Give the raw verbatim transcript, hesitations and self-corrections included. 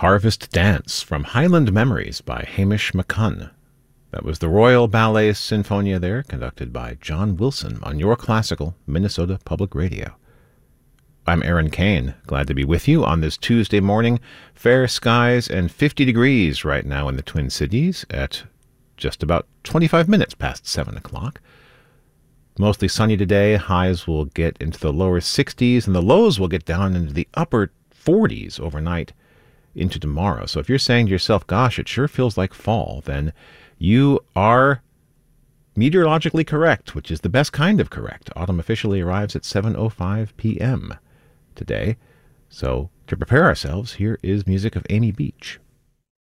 Harvest Dance from Highland Memories by Hamish McCunn. That was the Royal Ballet Sinfonia there, conducted by John Wilson on your classical Minnesota Public Radio. I'm Aaron Kane, glad to be with you on this Tuesday morning. Fair skies and fifty degrees right now in the Twin Cities at just about twenty-five minutes past seven o'clock. Mostly sunny today. Highs will get into the lower sixties and the lows will get down into the upper forties overnight into tomorrow. So if you're saying to yourself, gosh, it sure feels like fall, then you are meteorologically correct, which is the best kind of correct. Autumn officially arrives at seven oh five p.m. today. So to prepare ourselves, here is music of Amy Beach.